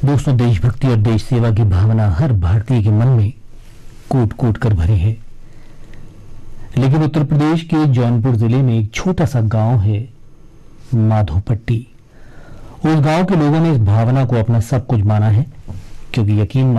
दोस्तों, देशभक्ति और देश सेवा की भावना हर भारतीय के मन में कूट कूट कर भरी है। लेकिन उत्तर प्रदेश के जौनपुर जिले में एक छोटा सा गांव है, माधोपट्टी। उस गांव के लोगों ने इस भावना को अपना सब कुछ माना है, क्योंकि यकीन